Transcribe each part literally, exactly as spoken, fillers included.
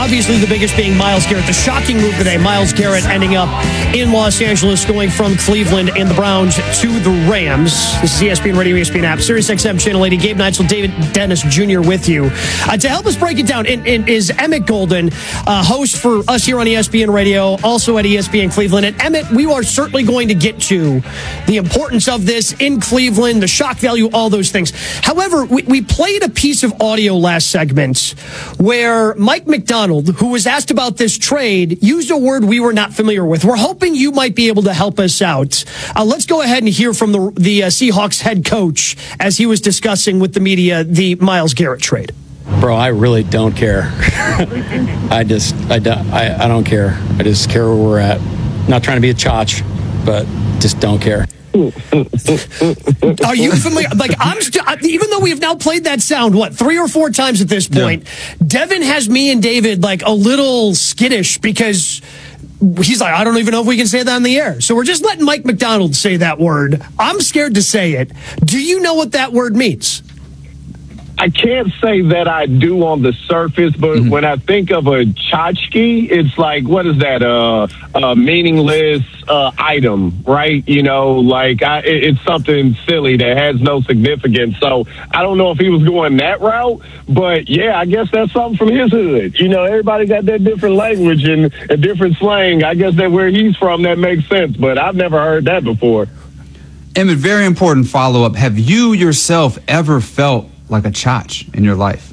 Obviously, the biggest being Myles Garrett. The shocking move today, Myles Garrett ending up in Los Angeles, going from Cleveland and the Browns to the Rams. This is E S P N Radio, E S P N app, Sirius X M Channel eighty. Gabe Neitzel, David Dennis Junior with you. Uh, to help us break it down in, in, is Emmett Golden, uh, host for us here on E S P N Radio, also at E S P N Cleveland. And Emmett, we are certainly going to get to the importance of this in Cleveland, the shock value, all those things. However, we, we played a piece of audio last segment where Mike Macdonald, who was asked about this trade, used a word we were not familiar with. We're hoping you might be able to help us out. Uh, let's go ahead and hear from the, the uh, Seahawks head coach as he was discussing with the media the Myles Garrett trade. Bro, I really don't care. I just, I don't, I, I don't care. I just care where we're at. Not trying to be a chotch, but just don't care. Are you familiar? Like, I'm st- even though we have now played that sound, what, three or four times at this point, yeah. Devin has me and David like a little skittish because he's like, I don't even know if we can say that on the air. So we're just letting Mike Macdonald say that word. I'm scared to say it. Do you know what that word means? I can't say that I do on the surface, but mm-hmm. when I think of a tchotchke, it's like, what is that? Uh, a meaningless uh, item, right? You know, like I, it, it's something silly that has no significance. So I don't know if he was going that route, but yeah, I guess that's something from his hood. You know, everybody got that different language and a different slang. I guess that where he's from, that makes sense, but I've never heard that before. Emmett, very important follow-up. Have you yourself ever felt like a chotch in your life?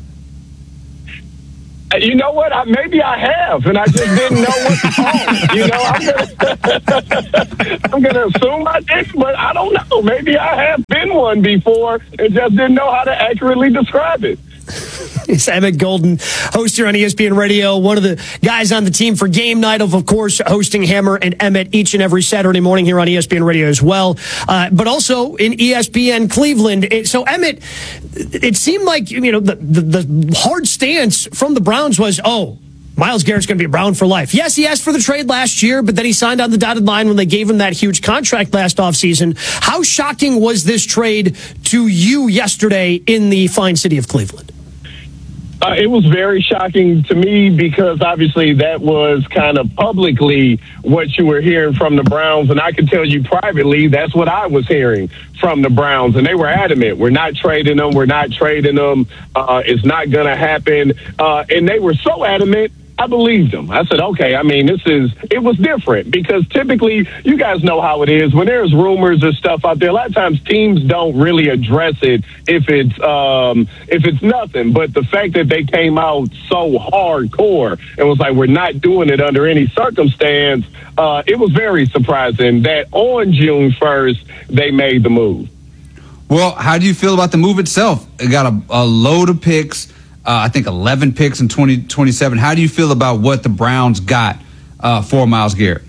You know what? I, maybe I have, and I just didn't know what to call. You know, I'm gonna, I'm gonna assume I did, but I don't know. Maybe I have been one before and just didn't know how to accurately describe it. It's Emmett Golden, host here on E S P N Radio, one of the guys on the team for Game Night of, of course, hosting Hammer and Emmett each and every Saturday morning here on E S P N Radio as well, uh, but also in E S P N Cleveland. It, so, Emmett, it seemed like, you know, the, the, the hard stance from the Browns was, oh, Myles Garrett's going to be a Brown for life. Yes, he asked for the trade last year, but then he signed on the dotted line when they gave him that huge contract last offseason. How shocking was this trade to you yesterday in the fine city of Cleveland? Uh, it was very shocking to me because obviously that was kind of publicly what you were hearing from the Browns. And I can tell you privately, that's what I was hearing from the Browns. And they were adamant. We're not trading them. We're not trading them. Uh, it's not going to happen. Uh, and they were so adamant, I believed them. I said, okay, I mean, this is, it was different because typically, you guys know how it is. When there's rumors or stuff out there, a lot of times teams don't really address it if it's, um, if it's nothing. But the fact that they came out so hardcore and was like, we're not doing it under any circumstance, uh, it was very surprising that on June first, they made the move. Well, how do you feel about the move itself? It got a, a load of picks. Uh, I think eleven picks in twenty twenty-seven. How do you feel about what the Browns got uh, for Myles Garrett?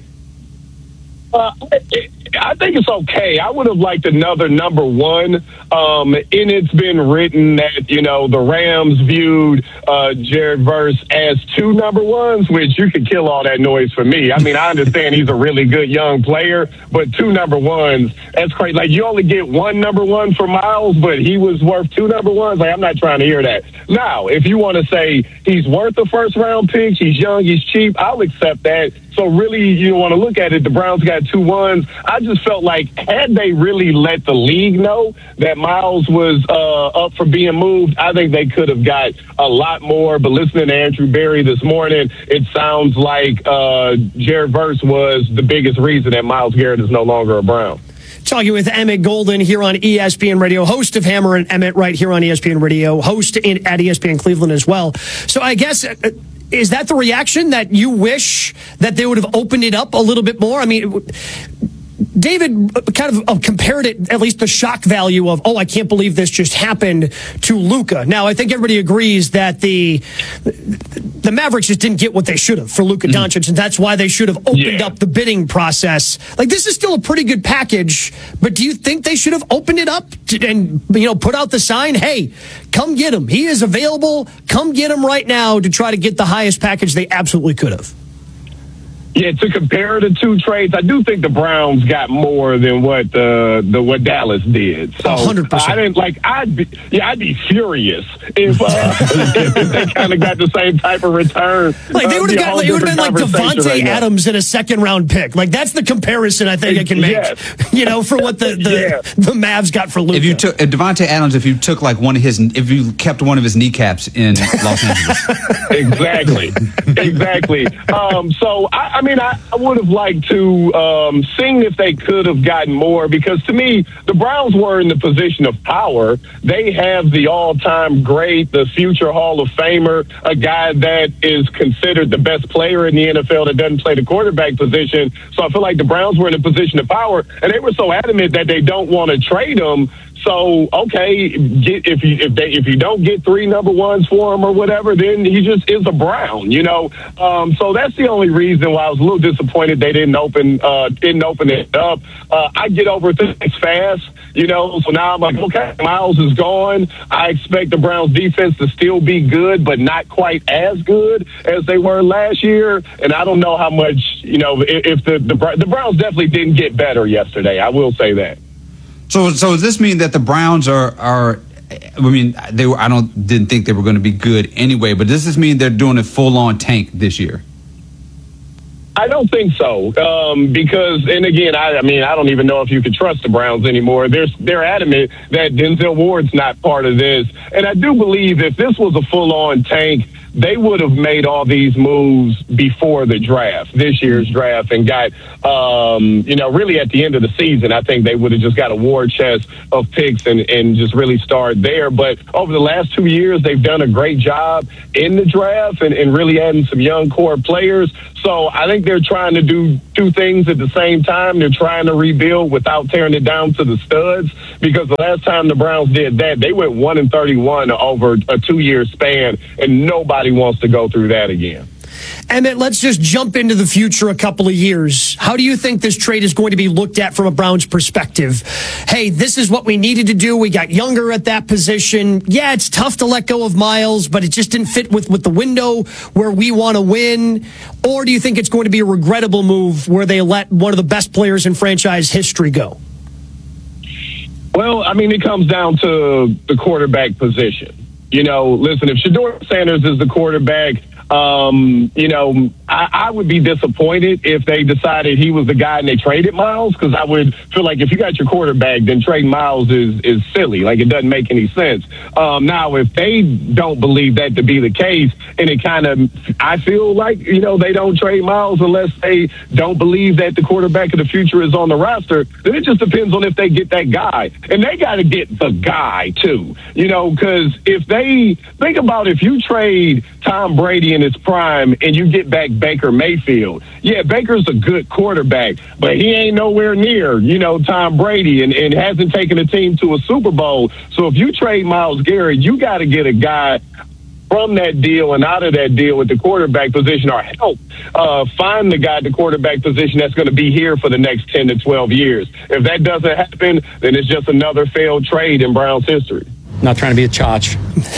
Uh, it, I think it's okay. I would have liked another number one. Um, and it's been written that, you know, the Rams viewed uh, Jared Verse as two number ones, which you could kill all that noise for me. I mean, I understand he's a really good young player, but two number ones, that's crazy. Like, you only get one number one for Myles, but he was worth two number ones. Like, I'm not trying to hear that. Now, if you want to say he's worth a first round pick, he's young, he's cheap, I'll accept that. So really, you want to look at it, the Browns got two ones. I just felt like had they really let the league know that Myles was uh, up for being moved, I think they could have got a lot more. But listening to Andrew Berry this morning, it sounds like uh, Jared Verse was the biggest reason that Myles Garrett is no longer a Brown. Talking with Emmett Golden here on E S P N Radio, host of Hammer and Emmett right here on E S P N Radio, host in, at E S P N Cleveland as well. So I guess... Uh, is that the reaction that you wish that they would have opened it up a little bit more? I mean, David kind of compared it, at least the shock value of, oh, I can't believe this just happened, to Luka. Now, I think everybody agrees that the the Mavericks just didn't get what they should have for Luka mm-hmm. Doncic, and that's why they should have opened yeah. up the bidding process. Like, this is still a pretty good package, but do you think they should have opened it up to, and, you know, put out the sign, hey, come get him. He is available. Come get him right now to try to get the highest package they absolutely could have. Yeah, to compare the two trades, I do think the Browns got more than what uh, the what Dallas did. So one hundred percent. I didn't like. I'd be yeah, I'd be furious if, uh, if they kind of got the same type of return. Like they Uh, would be have a got, whole like, it would have been like different conversation Devontae right now. Adams in a second round pick. Like that's the comparison I think I can make. Yes. You know, for what the the, Yeah. the Mavs got for Luka. If you took if Devontae Adams, if you took like one of his, if you kept one of his kneecaps in Los Angeles, exactly, exactly. Um, so I, I mean, I, I would have liked to um, seen if they could have gotten more, because to me, the Browns were in the position of power. They have the all-time great, the future Hall of Famer, a guy that is considered the best player in the N F L that doesn't play the quarterback position. So I feel like the Browns were in a position of power, and they were so adamant that they don't want to trade him. So okay, get, if you if they if you don't get three number ones for him or whatever, then he just is a Brown, you know. Um, so that's the only reason why I was a little disappointed they didn't open uh, didn't open it up. Uh, I get over things fast, you know. So now I'm like, okay, Miles is gone. I expect the Browns defense to still be good, but not quite as good as they were last year. And I don't know how much, you know, if, if the, the the Browns definitely didn't get better yesterday. I will say that. So, so does this mean that the Browns are are? I mean, they were. I don't didn't think they were going to be good anyway. But does this mean they're doing a full on tank this year? I don't think so, um, because, and again, I, I mean, I don't even know if you can trust the Browns anymore. They're they're adamant that Denzel Ward's not part of this, and I do believe if this was a full on tank, they would have made all these moves before the draft, this year's draft, and got, um, you know, really at the end of the season, I think they would have just got a war chest of picks and, and just really start there. But over the last two years, they've done a great job in the draft and, and really adding some young core players. So I think they're trying to do two things at the same time. They're trying to rebuild without tearing it down to the studs, because the last time the Browns did that, they went one and thirty-one over a two-year span, and nobody wants to go through that again. And then let's just jump into the future a couple of years. How do you think this trade is going to be looked at from a Browns perspective? Hey, this is what we needed to do. We got younger at that position. Yeah, it's tough to let go of Miles, but it just didn't fit with, with the window where we want to win. Or do you think it's going to be a regrettable move where they let one of the best players in franchise history go? Well, I mean, it comes down to the quarterback position. You know, listen, if Shedeur Sanders is the quarterback, um, you know, I, I would be disappointed if they decided he was the guy and they traded Miles, because I would feel like if you got your quarterback, then trading Miles is, is silly. Like, it doesn't make any sense. Um, now, if they don't believe that to be the case, and it kind of, I feel like, you know, they don't trade Miles unless they don't believe that the quarterback of the future is on the roster, then it just depends on if they get that guy. And they got to get the guy, too. You know, because if they, think about if you trade Tom Brady in his prime and you get back Baker Mayfield. Yeah, Baker's a good quarterback, but he ain't nowhere near, you know, Tom Brady, and, and hasn't taken a team to a Super Bowl. So if you trade Myles Garrett, you got to get a guy from that deal and out of that deal with the quarterback position, or help uh, find the guy at the quarterback position that's going to be here for the next ten to twelve years. If that doesn't happen, then it's just another failed trade in Browns history. Not trying to be a chotch.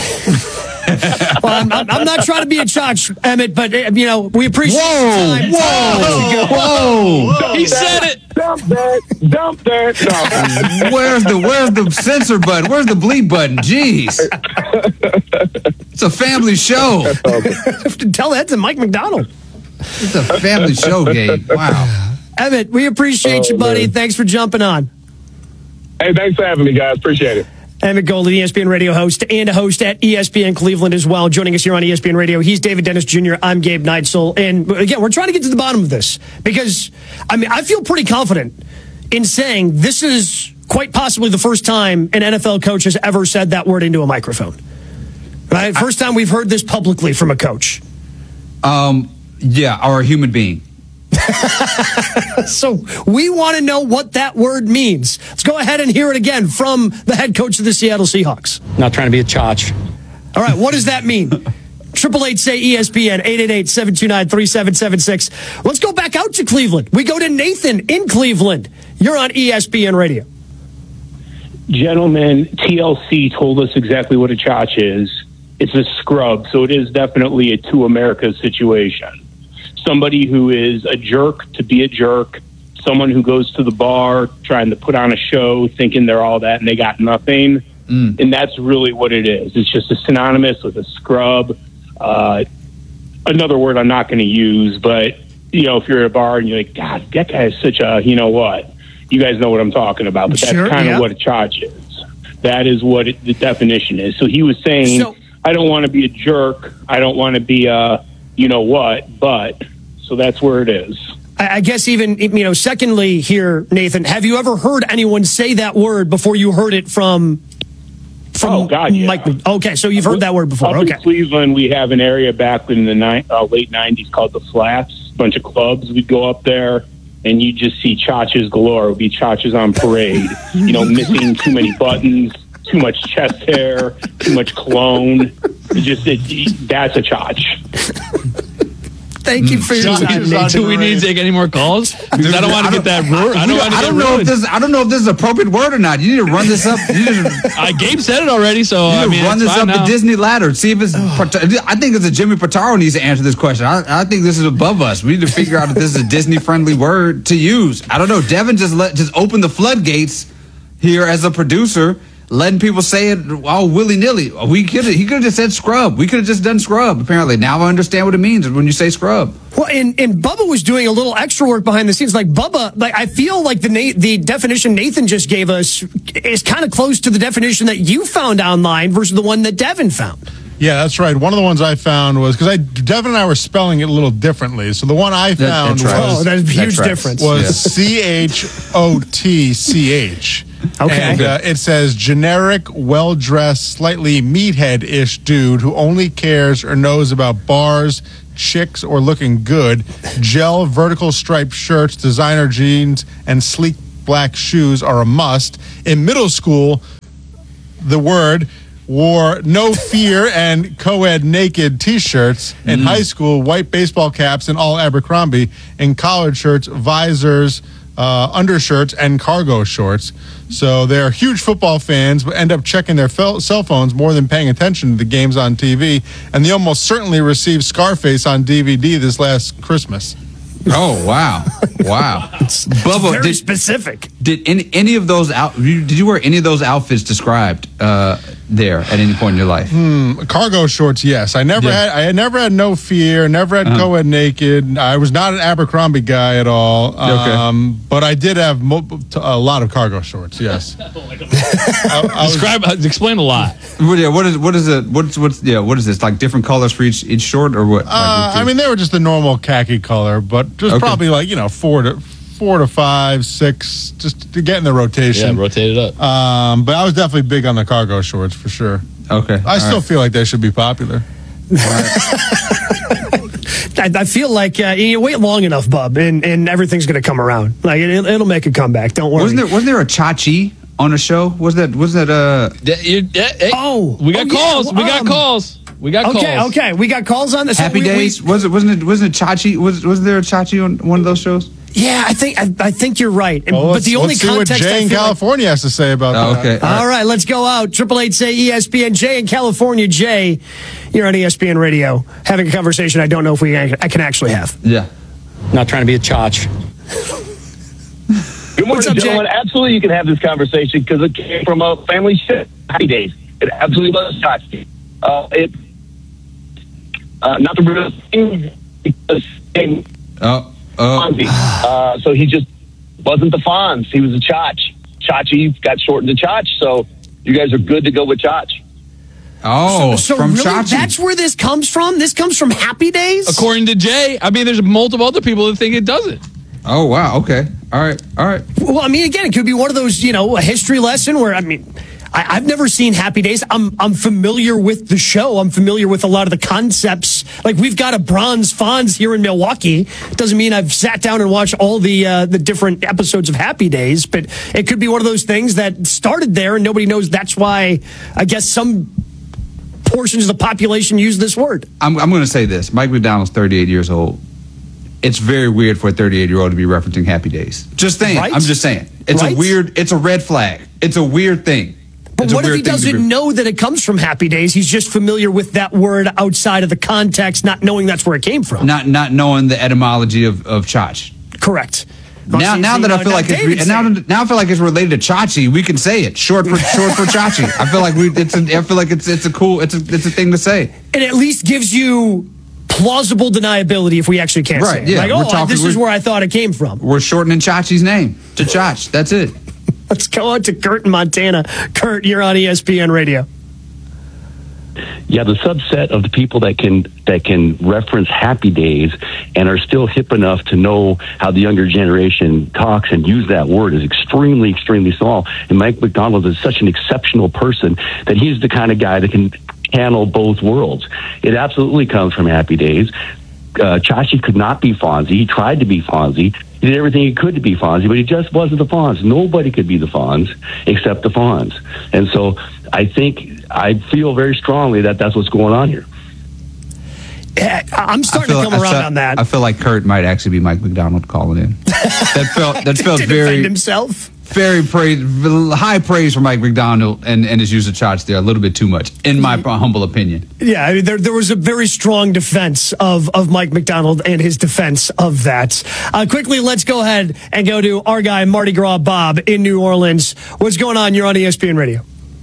Well, I'm, I'm, I'm not trying to be a chotch, Emmett, but, uh, you know, we appreciate Whoa, your time. whoa, whoa, whoa. He said it. Dump that. Dump that. No. Where's the where's the censor button? Where's the bleep button? Jeez. It's a family show. Tell that to Mike McDonald. It's a family show, Gabe. Wow. Emmett, we appreciate Oh, you, buddy. man. Thanks for jumping on. Hey, thanks for having me, guys. Appreciate it. Emmett Golden, E S P N radio host and a host at E S P N Cleveland as well. Joining us here on E S P N Radio, he's David Dennis Junior I'm Gabe Neitzel. And again, we're trying to get to the bottom of this because, I mean, I feel pretty confident in saying this is quite possibly the first time an N F L coach has ever said that word into a microphone. Right? First time we've heard this publicly from a coach. Um, yeah, or a human being. So we want to know what that word means. Let's go ahead and hear it again from the head coach of the Seattle Seahawks. Not trying to be a chotch. All right, what does that mean? Triple eight say E S P N, eight eight eight, seven two nine, three seven seven six. Let's go back out to Cleveland. We go to Nathan in Cleveland. You're on E S P N Radio. Gentlemen, T L C told us exactly what a chotch is. It's a scrub, so it is definitely a two America situation. somebody who is a jerk to be a jerk, someone who goes to the bar trying to put on a show thinking they're all that and they got nothing. Mm. And that's really what it is. It's just a synonymous with a scrub. Uh, another word I'm not going to use, but, you know, if you're at a bar and you're like, God, that guy is such a, you know what? You guys know what I'm talking about, but that's sure, kind yeah. of what a chotch is. That is what it, the definition is. So he was saying, so, I don't want to be a jerk. I don't want to be a, you know what, but, so that's where it is. I guess even, you know, secondly here, Nathan, have you ever heard anyone say that word before you heard it from, from oh, God, yeah. Mike? Okay, so you've heard that word before. Up okay. in Cleveland, we have an area back in the ni- uh, late nineties called the Flats. A bunch of clubs. We'd go up there, and you just see chotches galore. It would be chotches on parade. You know, missing too many buttons, too much chest hair, too much cologne. It just, it, that's a chotch. Thank you for your time, Nate. Do we need to take any more calls? Because I don't want to get that ruined. I don't want to I get don't know if ruined. this. I don't know if this is an appropriate word or not. You need to run this up. You need to, Uh, Gabe said it already, so you need I to mean, run it's this fine up now. the Disney ladder. See if it's. I think it's a Jimmy Pitaro needs to answer this question. I, I think this is above us. We need to figure out if this is a Disney friendly word to use. I don't know. Devin just let just open the floodgates here as a producer, letting people say it all willy nilly. We could he could have just said scrub. We could have just done scrub. Apparently, now I understand what it means when you say scrub. Well, and, and Bubba was doing a little extra work behind the scenes. Like Bubba, like I feel like the Na- the definition Nathan just gave us is kind of close to the definition that you found online versus the one that Devin found. Yeah, that's right. One of the ones I found was because I Devin and I were spelling it a little differently. So the one I That- found that's right. was Oh, that's a huge That's right. difference. was Yeah. C H O T C H. Okay. And uh, it says generic, well-dressed, slightly meathead-ish dude who only cares or knows about bars, chicks, or looking good. Gel, vertical striped shirts, designer jeans, and sleek black shoes are a must. In middle school, the word wore no fear and co-ed naked t-shirts. In high school, white baseball caps and all Abercrombie. In college shirts, visors, uh, undershirts, and cargo shorts. So they're huge football fans, but end up checking their fel- cell phones more than paying attention to the games on T V. And they almost certainly received Scarface on D V D this last Christmas. Oh wow, wow! Bubba, Very did, specific. did any any of those out? Did you wear any of those outfits described uh, there at any point in your life? Cargo shorts, yes. I never Yeah. had. I had never had no fear. Never had Uh-huh. co-ed naked. I was not an Abercrombie guy at all. Okay. Um, but I did have mo- a lot of cargo shorts. Yes. I, I was, Describe, uh, explain a lot. What, yeah, what is what is it? What's what's yeah? What is this? Like different colors for each each short or what? uh, Like, I mean, they were just the normal khaki color, but just Okay. probably like you know four to four to five, six, just to get in the Yeah, rotation. rotate it up. um, but I was definitely big on the cargo shorts for sure. okay, I all still right. feel like they should be popular. I, I feel like uh, you wait long enough, Bub, and, and everything's going to come around. Like it, it'll make a comeback. Don't worry. Wasn't there wasn't there a Chachi on a show? Was that was that uh? Yeah, you- yeah, hey, Oh, we got oh, yeah, calls. we um, got calls. We got Okay, calls. okay, we got calls on this. Happy we, we- Days? Was it wasn't it wasn't it Chachi? Was was there a Chachi on one of those shows? yeah, I think I, I think you're right. And- Well, but let's, the only let's see what context Jay I in feel like- California has to say about Oh, that. okay. all right. All right, let's go out. Triple eight say E S P N. Jay in California. Jay, you're on E S P N Radio having a conversation. I don't know if we I can actually have. Yeah. Not trying to be a chotch. Good What's morning, up, Jay? gentlemen. Absolutely, you can have this conversation because it came from a family shit. Happy Days. It absolutely was touched. Uh, it uh, not the real thing because it Oh. Oh. Fonzie. Uh, so he just wasn't the Fonz. He was a Chotch. Chachi got shortened to Chotch. So you guys are good to go with Chotch. Oh. So from really, Chachi. that's where this comes from. This comes from Happy Days. According to Jay, I mean, there's multiple other people that think it doesn't. Oh wow. Okay. All right. All right. Well, I mean, again, it could be one of those, you know, a history lesson where I mean. I, I've never seen Happy Days. I'm I'm familiar with the show. I'm familiar with a lot of the concepts. Like we've got a bronze Fonz here in Milwaukee. Doesn't mean I've sat down and watched all the uh, the different episodes of Happy Days, but it could be one of those things that started there and nobody knows. That's why I guess some portions of the population use this word. I'm I'm going to say this. Mike McDonald's thirty-eight years old. It's very weird for a thirty-eight year old to be referencing Happy Days. Just saying. Right? I'm just saying. It's Right? a weird. It's a red flag. It's a weird thing. But what if he doesn't know that it comes from Happy Days? He's just familiar with that word outside of the context, not knowing that's where it came from. Not not knowing the etymology of, of Chach. Correct. Now, now that I feel like it's re- now, now I feel like it's related to Chachi, we can say it short for short for Chachi. I feel like we it's a, I feel like it's it's a cool it's a it's a thing to say. It at least gives you plausible deniability if we actually can't right, say it. Yeah, like, oh, talking, this is where I thought it came from. We're shortening Chachi's name to Chach. That's it. Let's go on to Kurt in Montana. Kurt, you're on E S P N Radio. Yeah, the subset of the people that can that can reference Happy Days and are still hip enough to know how the younger generation talks and use that word is extremely, extremely small. And Mike McDonald is such an exceptional person that he's the kind of guy that can handle both worlds. It absolutely comes from Happy Days. Uh, Chachi could not be Fonzie. He tried to be Fonzie. He did everything he could to be Fonzie, but he just wasn't the Fonz. Nobody could be the Fonz except the Fonz. And so I think, I feel very strongly that that's what's going on here. I'm starting to come like, around felt, on that. I feel like Kurt might actually be Mike McDonald calling in. That felt that felt to very defend himself. Very praise, high praise for Mike McDonald and, and his use of Chach there. A little bit too much, in my humble opinion. Yeah, I mean, there there was a very strong defense of, of Mike McDonald and his defense of that. Uh, quickly, let's go ahead and go to our guy, Mardi Gras Bob in New Orleans. What's going on? You're on E S P N Radio.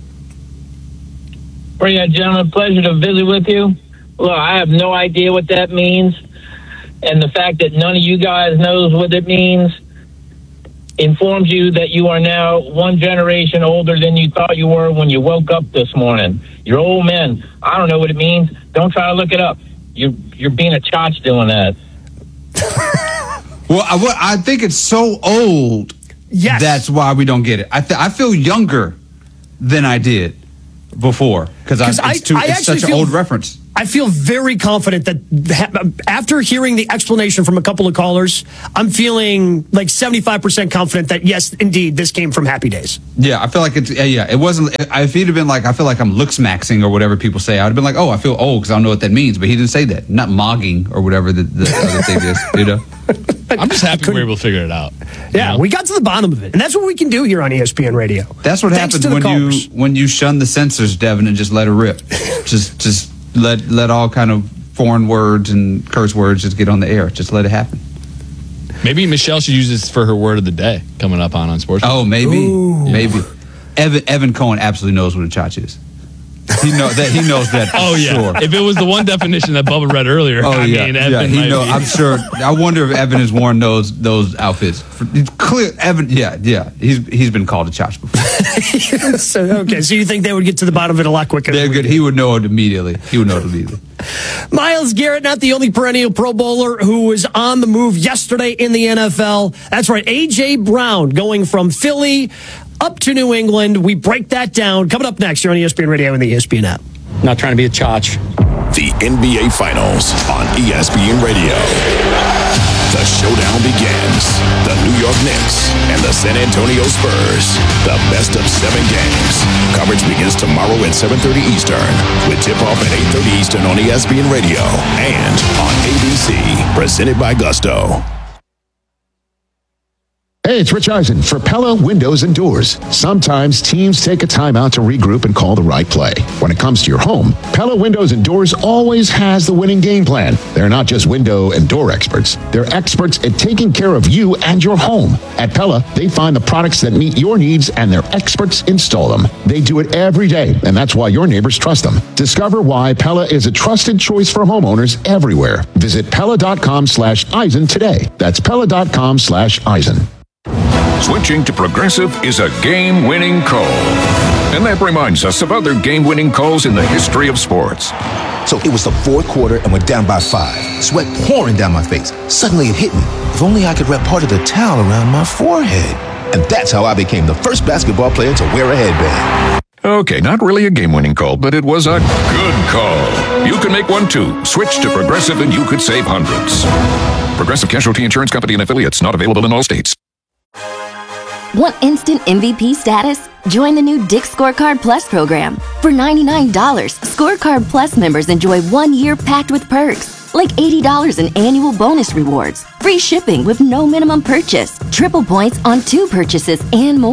Well, yeah, gentlemen, pleasure to visit with you. Look, I have no idea what that means. And the fact that none of you guys knows what it means informs you that you are now one generation older than you thought you were when you woke up this morning. You're old men. I don't know what it means. Don't try to look it up. You're, you're being a chotch doing that. Well, I, I think it's so old. Yes. That's why we don't get it. I, th- I feel younger than I did before because it's, I, too, I it's such an feel, old reference. I feel very confident that ha- after hearing the explanation from a couple of callers, I'm feeling like seventy-five percent confident that, yes, indeed, this came from Happy Days. Yeah, I feel like it's, yeah, it wasn't, if he'd have been like, I feel like I'm looks-maxing or whatever people say, I would have been like, oh, I feel old because I don't know what that means. But he didn't say that. Not mogging or whatever the, the other thing is, you know? I'm just happy we were able to figure it out. Yeah, you know? We got to the bottom of it. And that's what we can do here on E S P N Radio. That's what Thanks happens when callers. you when you shun the censors, Devin, and just let it rip. just just let let all kind of foreign words and curse words just get on the air. Just let it happen. Maybe Michelle should use this for her word of the day coming up on on Sports. Oh, maybe, Ooh. maybe. Evan Evan Cohen absolutely knows what a chach is. He know that he knows that. For oh yeah. Sure. If it was the one definition that Bubba read earlier, Oh I yeah, mean, Evan yeah. He might know. be. I'm sure. I wonder if Evan has worn those those outfits. It's clear, Evan. Yeah, yeah. He's he's been called a chach before. so, okay, so you think they would get to the bottom of it a lot quicker? They're good. He would know it immediately. He would know it immediately. Myles Garrett, not the only perennial Pro Bowler who was on the move yesterday in the N F L. That's right, A J. Brown going from Philly up to New England. We break that down. Coming up next, you're on E S P N Radio and the E S P N app. Not trying to be a chotch. The N B A Finals on E S P N Radio. The showdown begins. The New York Knicks and the San Antonio Spurs. The best of seven games. Coverage begins tomorrow at seven thirty Eastern with tip-off at eight thirty Eastern on E S P N Radio and on A B C. Presented by Gusto. Hey, it's Rich Eisen for Pella Windows and Doors. Sometimes teams take a timeout to regroup and call the right play. When it comes to your home, Pella Windows and Doors always has the winning game plan. They're not just window and door experts. They're experts at taking care of you and your home. At Pella, they find the products that meet your needs and their experts install them. They do it every day, and that's why your neighbors trust them. Discover why Pella is a trusted choice for homeowners everywhere. Visit Pella.com slash Eisen today. That's Pella.com slash Eisen. Switching to Progressive is a game-winning call. And that reminds us of other game-winning calls in the history of sports. So it was the fourth quarter and we're down by five. Sweat pouring down my face. Suddenly it hit me. If only I could wrap part of the towel around my forehead. And that's how I became the first basketball player to wear a headband. Okay, not really a game-winning call, but it was a good call. You can make one too. Switch to Progressive and you could save hundreds. Progressive Casualty Insurance Company and affiliates, not available in all states. Want instant M V P status? Join the new Dick's Scorecard Plus program. For ninety-nine dollars, Scorecard Plus members enjoy one year packed with perks, like eighty dollars in annual bonus rewards, free shipping with no minimum purchase, triple points on two purchases, and more.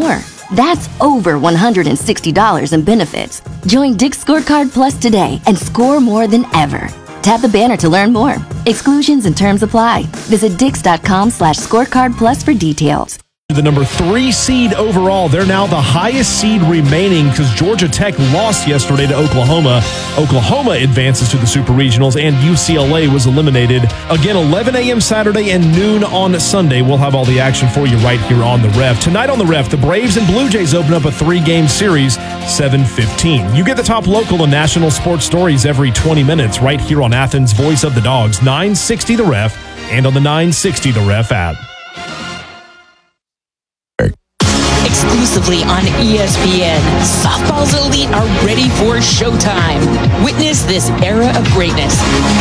That's over one hundred sixty dollars in benefits. Join Dick's Scorecard Plus today and score more than ever. Tap the banner to learn more. Exclusions and terms apply. Visit dix.com slash scorecard plus for details. The number three seed overall. They're now the highest seed remaining because Georgia Tech lost yesterday to Oklahoma. Oklahoma advances to the Super Regionals, and U C L A was eliminated. Again, eleven a.m. Saturday and noon on Sunday. We'll have all the action for you right here on The Ref. Tonight on The Ref, the Braves and Blue Jays open up a three-game series, seven fifteen. You get the top local and national sports stories every twenty minutes right here on Athens' Voice of the Dogs, nine sixty The Ref, and on the nine sixty The Ref app. Exclusively on E S P N, softball's elite are ready for showtime. Witness this era of greatness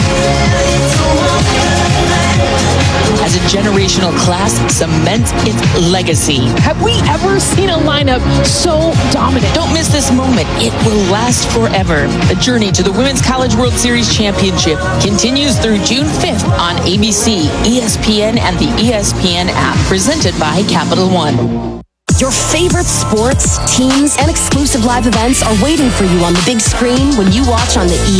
as a generational class cements its legacy. Have we ever seen a lineup so dominant? Don't miss this moment. It will last forever. The journey to the Women's College World Series Championship continues through June fifth on A B C, E S P N, and the E S P N app, presented by Capital One. Your favorite sports, teams, and exclusive live events are waiting for you on the big screen when you watch on the E